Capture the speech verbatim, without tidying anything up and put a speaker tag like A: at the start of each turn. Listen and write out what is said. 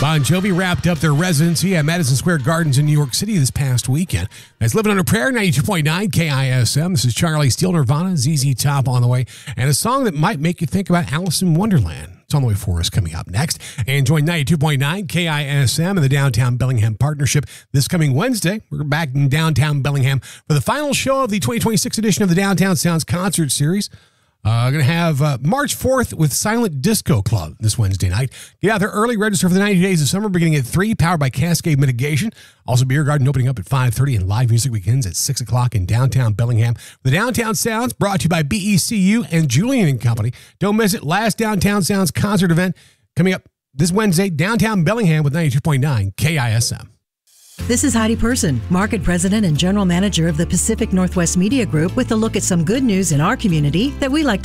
A: Bon Jovi wrapped up their residency at Madison Square Gardens in New York City this past weekend. That's Living Under Prayer, ninety-two point nine K I S M. This is Charlie Steele, Nirvana, Z Z Top on the way, and a song that might make you think about Alice in Wonderland. It's on the way for us coming up next. And join ninety-two point nine K I S M and the Downtown Bellingham Partnership this coming Wednesday. We're back in downtown Bellingham for the final show of the twenty twenty-six edition of the Downtown Sounds Concert Series. Uh, going to have uh, March fourth with Silent Disco Club this Wednesday night. Get out there early. Register for the ninety Days of Summer beginning at three, powered by Cascade Mitigation. Also, Beer Garden opening up at five thirty and live music weekends at six o'clock in downtown Bellingham. The Downtown Sounds brought to you by B E C U and Julian and Company. Don't miss it. Last Downtown Sounds concert event coming up this Wednesday, downtown Bellingham with ninety-two point nine K I S M.
B: This is Heidi Person, Market President and General Manager of the Pacific Northwest Media Group, with a look at some good news in our community that we like to